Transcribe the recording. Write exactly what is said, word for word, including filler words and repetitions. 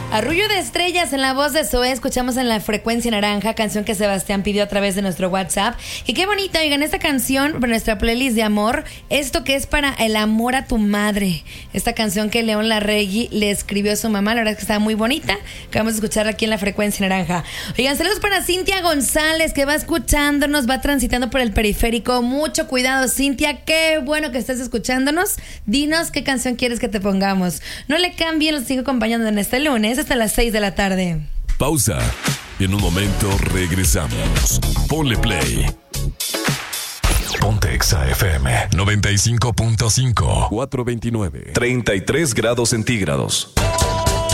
Arrullo de estrellas en la voz de Zoé, escuchamos en la frecuencia naranja, canción que Sebastián pidió a través de nuestro WhatsApp. Y qué bonita, oigan, esta canción para nuestra playlist de amor, esto que es para el amor a tu madre. Esta canción que León Larregui le escribió a su mamá, la verdad es que está muy bonita. Acabamos de escucharla aquí en la frecuencia naranja. Oigan, saludos para Cintia González, que va escuchándonos, va transitando por el periférico. Mucho cuidado, Cintia, qué bueno que estés escuchándonos. Dinos qué canción quieres que te pongamos. No le cambien, los sigo acompañando en este lunes hasta las seis de la tarde. Pausa. En un momento regresamos. Ponle play. Ponte Exa F M noventa y cinco punto cinco. cuatrocientos veintinueve. treinta y tres grados centígrados.